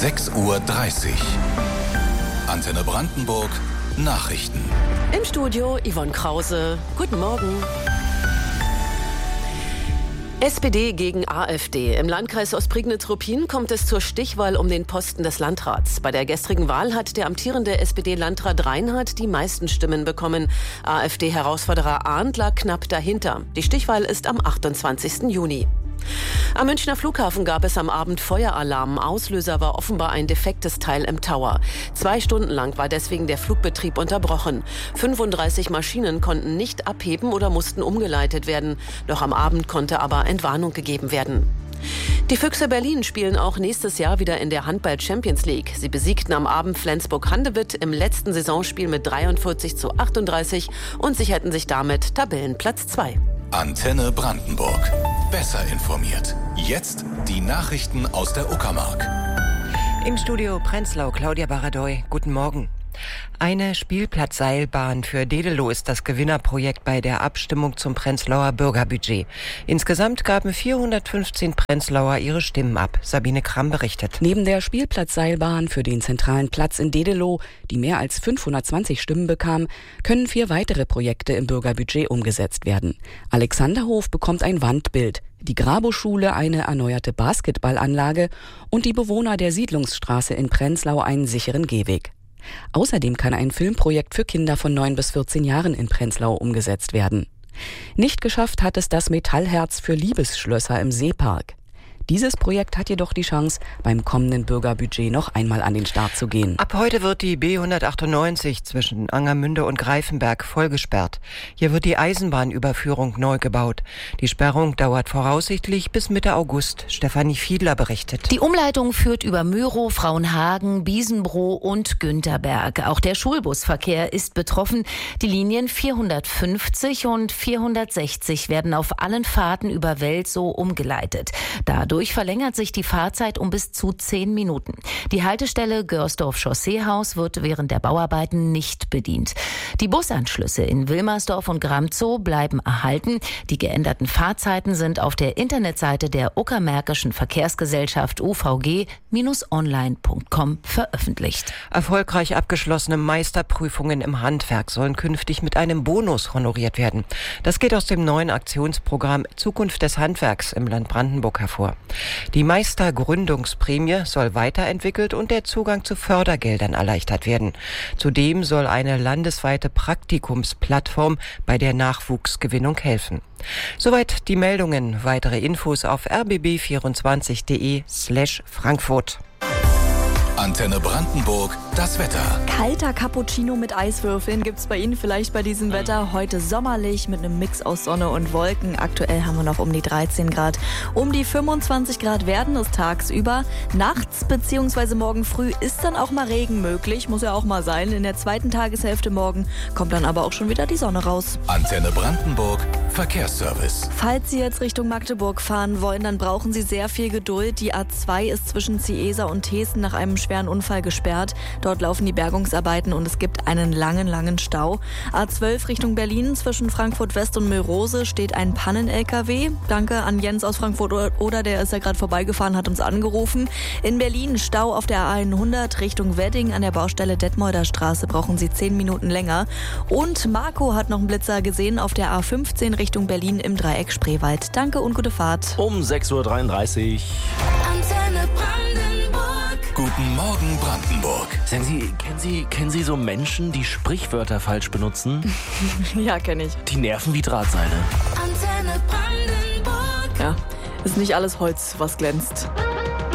6:30 Uhr. Antenne Brandenburg Nachrichten. Im Studio Yvonne Krause. Guten Morgen. SPD gegen AfD. Im Landkreis Ostprignitz-Ruppin kommt es zur Stichwahl um den Posten des Landrats. Bei der gestrigen Wahl hat der amtierende SPD-Landrat Reinhardt die meisten Stimmen bekommen. AfD-Herausforderer Arndt lag knapp dahinter. Die Stichwahl ist am 28. Juni. Am Münchner Flughafen gab es am Abend Feueralarm. Auslöser war offenbar ein defektes Teil im Tower. 2 Stunden lang war deswegen der Flugbetrieb unterbrochen. 35 Maschinen konnten nicht abheben oder mussten umgeleitet werden. Noch am Abend konnte aber Entwarnung gegeben werden. Die Füchse Berlin spielen auch nächstes Jahr wieder in der Handball-Champions League. Sie besiegten am Abend Flensburg-Handewitt im letzten Saisonspiel mit 43:38 und sicherten sich damit Tabellenplatz 2. Antenne Brandenburg. Besser informiert. Jetzt die Nachrichten aus der Uckermark. Im Studio Prenzlau, Claudia Baradoy. Guten Morgen. Eine Spielplatzseilbahn für Dedelow ist das Gewinnerprojekt bei der Abstimmung zum Prenzlauer Bürgerbudget. Insgesamt gaben 415 Prenzlauer ihre Stimmen ab. Sabine Kramm berichtet. Neben der Spielplatzseilbahn für den zentralen Platz in Dedelow, die mehr als 520 Stimmen bekam, können 4 weitere Projekte im Bürgerbudget umgesetzt werden. Alexanderhof bekommt ein Wandbild, die Graboschule eine erneuerte Basketballanlage und die Bewohner der Siedlungsstraße in Prenzlau einen sicheren Gehweg. Außerdem kann ein Filmprojekt für Kinder von 9 bis 14 Jahren in Prenzlau umgesetzt werden. Nicht geschafft hat es das Metallherz für Liebesschlösser im Seepark. Dieses Projekt hat jedoch die Chance, beim kommenden Bürgerbudget noch einmal an den Start zu gehen. Ab heute wird die B198 zwischen Angermünde und Greifenberg vollgesperrt. Hier wird die Eisenbahnüberführung neu gebaut. Die Sperrung dauert voraussichtlich bis Mitte August. Stefanie Fiedler berichtet. Die Umleitung führt über Mörow, Frauenhagen, Biesenbroh und Günterberg. Auch der Schulbusverkehr ist betroffen. Die Linien 450 und 460 werden auf allen Fahrten über Welzow umgeleitet. Dadurch verlängert sich die Fahrzeit um bis zu 10 Minuten. Die Haltestelle Görsdorf-Chausseehaus wird während der Bauarbeiten nicht bedient. Die Busanschlüsse in Wilmersdorf und Gramzow bleiben erhalten. Die geänderten Fahrzeiten sind auf der Internetseite der Uckermärkischen Verkehrsgesellschaft UVG-online.com veröffentlicht. Erfolgreich abgeschlossene Meisterprüfungen im Handwerk sollen künftig mit einem Bonus honoriert werden. Das geht aus dem neuen Aktionsprogramm Zukunft des Handwerks im Land Brandenburg hervor. Die Meistergründungsprämie soll weiterentwickelt und der Zugang zu Fördergeldern erleichtert werden. Zudem soll eine landesweite Praktikumsplattform bei der Nachwuchsgewinnung helfen. Soweit die Meldungen. Weitere Infos auf rbb24.de/Frankfurt. Antenne Brandenburg, das Wetter. Kalter Cappuccino mit Eiswürfeln gibt's bei Ihnen vielleicht bei diesem Wetter. Heute sommerlich mit einem Mix aus Sonne und Wolken. Aktuell haben wir noch um die 13 Grad. Um die 25 Grad werden es tagsüber. Nachts bzw. morgen früh ist dann auch mal Regen möglich. Muss ja auch mal sein. In der zweiten Tageshälfte morgen kommt dann aber auch schon wieder die Sonne raus. Antenne Brandenburg, Verkehrsservice. Falls Sie jetzt Richtung Magdeburg fahren wollen, dann brauchen Sie sehr viel Geduld. Die A2 ist zwischen Ziesa und Thesen nach einem schweren Unfall gesperrt. Dort laufen die Bergungsarbeiten und es gibt einen langen Stau. A12 Richtung Berlin zwischen Frankfurt West und Mölrose steht ein Pannen-LKW. Danke an Jens aus Frankfurt oder der ist ja gerade vorbeigefahren, hat uns angerufen. In Berlin Stau auf der A100 Richtung Wedding an der Baustelle Detmolder Straße brauchen Sie 10 Minuten länger. Und Marco hat noch einen Blitzer gesehen auf der A15 Richtung Berlin im Dreieck Spreewald. Danke und gute Fahrt. Um 6:33 Uhr. Antenne Brandenburg. Guten Morgen Brandenburg. Sagen Sie, kennen Sie so Menschen, die Sprichwörter falsch benutzen? Ja, kenne ich. Die nerven wie Drahtseile. Antenne Brandenburg. Ja, ist nicht alles Holz, was glänzt.